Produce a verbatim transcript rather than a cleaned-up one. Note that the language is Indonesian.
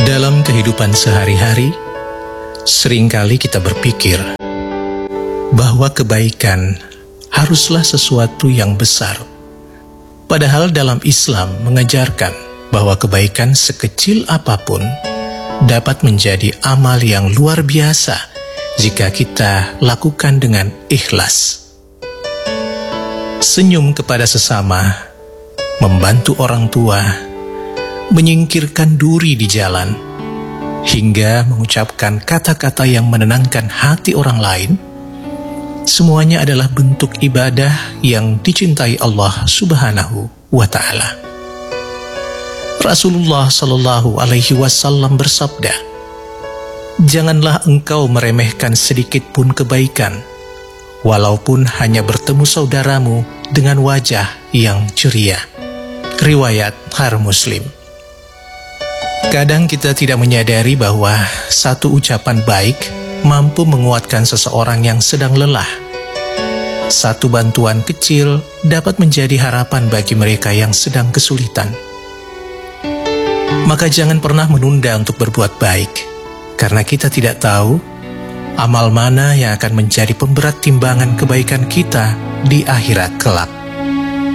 Dalam kehidupan sehari-hari, seringkali kita berpikir bahwa kebaikan haruslah sesuatu yang besar. Padahal dalam Islam mengajarkan bahwa kebaikan sekecil apapun dapat menjadi amal yang luar biasa jika kita lakukan dengan ikhlas. Senyum kepada sesama, membantu orang tua, menyingkirkan duri di jalan, hingga mengucapkan kata-kata yang menenangkan hati orang lain, semuanya adalah bentuk ibadah yang dicintai Allah Subhanahu wa Ta'ala. Rasulullah Shallallahu Alaihi Wasallam bersabda, "Janganlah engkau meremehkan sedikit pun kebaikan, walaupun hanya bertemu saudaramu dengan wajah yang ceria." Riwayat Har Muslim. Kadang kita tidak menyadari bahwa satu ucapan baik mampu menguatkan seseorang yang sedang lelah. Satu bantuan kecil dapat menjadi harapan bagi mereka yang sedang kesulitan. Maka jangan pernah menunda untuk berbuat baik, karena kita tidak tahu amal mana yang akan menjadi pemberat timbangan kebaikan kita di akhirat kelak.